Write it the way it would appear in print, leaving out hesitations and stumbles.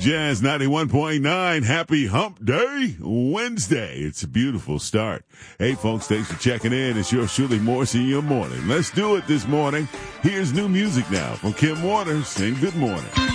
Jazz 91.9. Happy Hump Day Wednesday. It's a beautiful start. Hey, folks, thanks for checking in. It's yours truly, Morrissey, your morning. Let's do it this morning. Here's new music now from Kim Waters, and good morning.